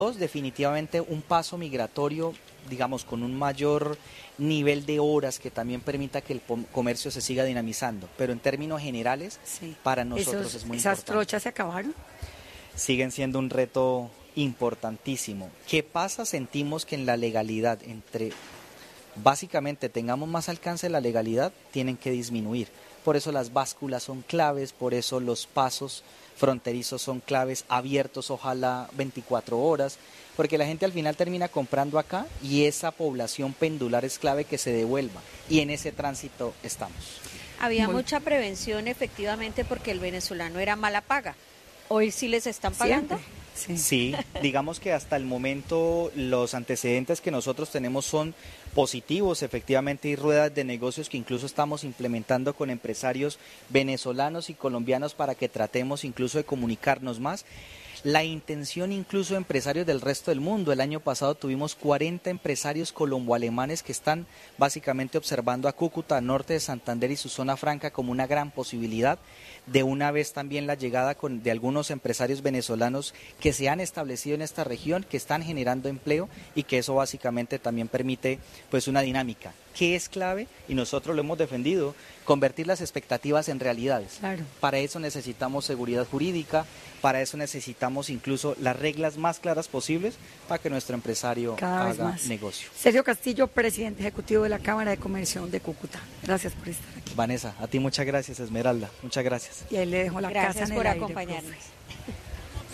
Dos, definitivamente un paso migratorio, digamos, con un mayor nivel de horas que también permita que el comercio se siga dinamizando. Pero en términos generales, Sí. para nosotros es muy ¿Esas importante. trochas se acabaron? Siguen siendo un reto importantísimo. ¿Qué pasa? Sentimos que en la legalidad, básicamente tengamos más alcance de la legalidad, tienen que disminuir. Por eso las básculas son claves, por eso los pasos fronterizos son claves, abiertos ojalá 24 horas, porque la gente al final termina comprando acá y esa población pendular es clave que se devuelva, y en ese tránsito estamos. Había mucha prevención efectivamente porque el venezolano era mala paga. ¿Hoy sí les están pagando? Sí, digamos que hasta el momento los antecedentes que nosotros tenemos son positivos. Efectivamente hay ruedas de negocios que incluso estamos implementando con empresarios venezolanos y colombianos para que tratemos incluso de comunicarnos más. La intención incluso de empresarios del resto del mundo. El año pasado tuvimos 40 empresarios colombo-alemanes que están básicamente observando a Cúcuta, norte de Santander y su zona franca como una gran posibilidad. De una vez también la llegada de algunos empresarios venezolanos que se han establecido en esta región, que están generando empleo y que eso básicamente también permite pues una dinámica que es clave, y nosotros lo hemos defendido, convertir las expectativas en realidades. Claro. Para eso necesitamos seguridad jurídica, para eso necesitamos incluso las reglas más claras posibles para que nuestro empresario haga negocio. Sergio Castillo, presidente ejecutivo de la Cámara de Comercio de Cúcuta. Gracias por estar aquí. Vanessa, a ti muchas gracias, Esmeralda, muchas gracias. Y ahí le dejo la casa en el aire, Gracias por acompañarnos. profe.